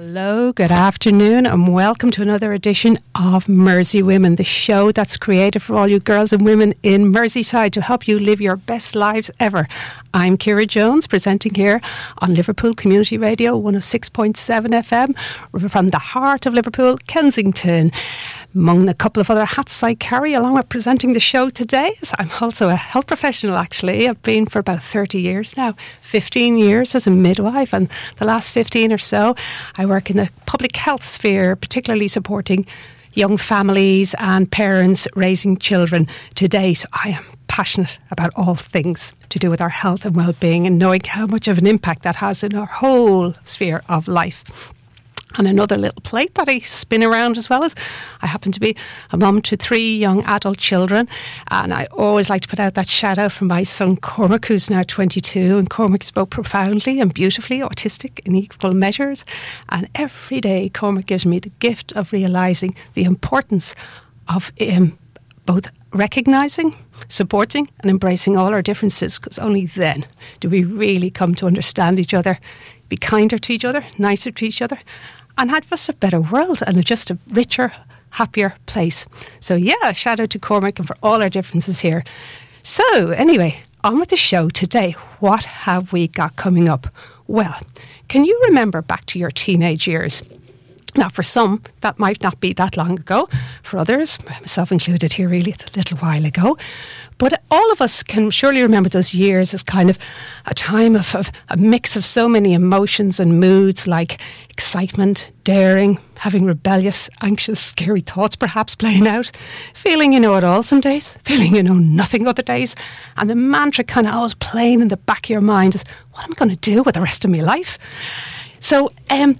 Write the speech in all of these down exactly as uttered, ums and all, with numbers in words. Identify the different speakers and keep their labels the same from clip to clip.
Speaker 1: Hello, good afternoon, and welcome to another edition of Mersey Women, the show that's created for all you girls and women in Merseyside to help you live your best lives ever. I'm Ciara Jones, presenting here on Liverpool Community Radio one oh six point seven F M from the heart of Liverpool, Kensington. Among a couple of other hats I carry along with presenting the show today, I'm also a health professional actually. I've been for about thirty years now, fifteen years as a midwife, and the last fifteen or so I work in the public health sphere, particularly supporting young families and parents raising children today. So I am passionate about all things to do with our health and well-being and knowing how much of an impact that has in our whole sphere of life. And another little plate that I spin around as well as I happen to be a mum to three young adult children, and I always like to put out that shout out from my son Cormac, who's now twenty-two, and Cormac is both profoundly and beautifully autistic in equal measures, and every day Cormac gives me the gift of realising the importance of um, both recognising, supporting and embracing all our differences, because only then do we really come to understand each other, be kinder to each other, nicer to each other, and have us a better world and just a richer, happier place. So yeah, shout out to Cormac and for all our differences here. So anyway, on with the show today. What have we got coming up? Well, can you remember back to your teenage years? Now, for some, that might not be that long ago. For others, myself included here, really, it's a little while ago. But all of us can surely remember those years as kind of a time of, of a mix of so many emotions and moods, like excitement, daring, having rebellious, anxious, scary thoughts perhaps playing out, feeling you know it all some days, feeling you know nothing other days, and the mantra kind of always playing in the back of your mind is, what am I going to do with the rest of my life? So, um...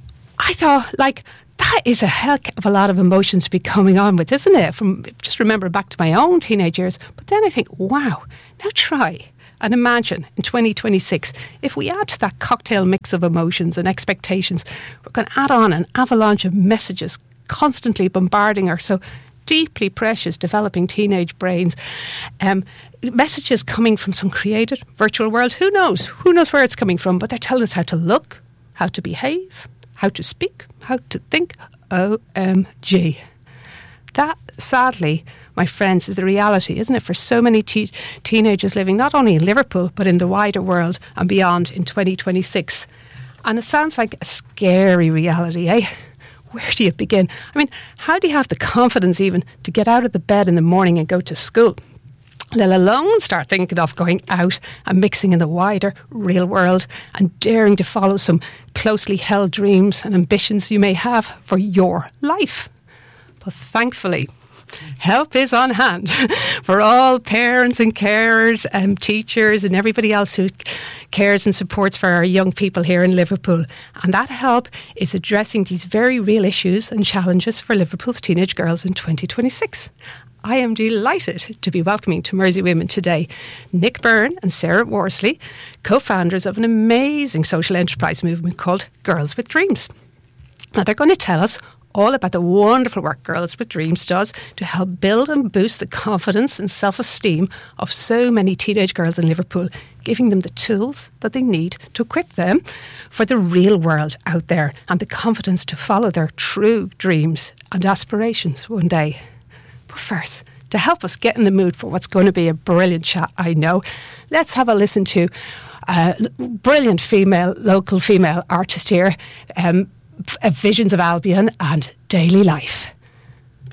Speaker 1: I thought, like, that is a heck of a lot of emotions to be coming on with, isn't it? From just remember back to my own teenage years. But then I think, wow, now try and imagine in twenty twenty-six, if we add to that cocktail mix of emotions and expectations, we're going to add on an avalanche of messages constantly bombarding our so deeply precious developing teenage brains. Um, messages coming from some created virtual world. Who knows? Who knows where it's coming from? But they're telling us how to look, how to behave, how to speak, how to think. O M G. That, sadly, my friends, is the reality, isn't it, for so many te- teenagers living not only in Liverpool, but in the wider world and beyond in twenty twenty-six. And it sounds like a scary reality, eh? Where do you begin? I mean, how do you have the confidence even to get out of the bed in the morning and go to school, let alone start thinking of going out and mixing in the wider real world and daring to follow some closely held dreams and ambitions you may have for your life? But thankfully, help is on hand for all parents and carers and teachers and everybody else who cares and supports for our young people here in Liverpool. And that help is addressing these very real issues and challenges for Liverpool's teenage girls in twenty twenty-six. I am delighted to be welcoming to Mersey Women today Nick Byrne and Sarah Worsley, co-founders of an amazing social enterprise movement called Girls with Dreams. Now, they're going to tell us all about the wonderful work Girls with Dreams does to help build and boost the confidence and self-esteem of so many teenage girls in Liverpool, giving them the tools that they need to equip them for the real world out there and the confidence to follow their true dreams and aspirations one day. But first, to help us get in the mood for what's going to be a brilliant chat, I know, let's have a listen to a brilliant female, local female artist here, um, Visions of Albion and Daily Life.